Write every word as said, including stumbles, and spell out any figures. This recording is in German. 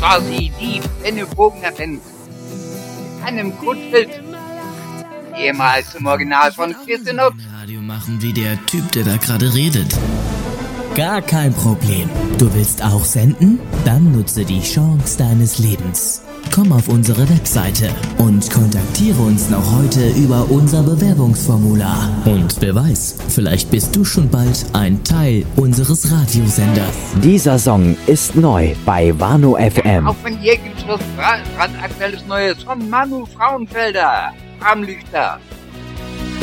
quasi die Pennebogener-Band mit einem Grundbild, ehemals im Original von Kirsten Ott. Radio machen wie der Typ, der da gerade redet. Gar kein Problem. Du willst auch senden? Dann nutze die Chance deines Lebens. Komm auf unsere Webseite und kontaktiere uns noch heute über unser Bewerbungsformular. Und wer weiß, vielleicht bist du schon bald ein Teil unseres Radiosenders. Dieser Song ist neu bei Wano F M. Auch wenn hier gibt es was brandaktuelles Neues von Manu Frauenfelder. Armlüchter.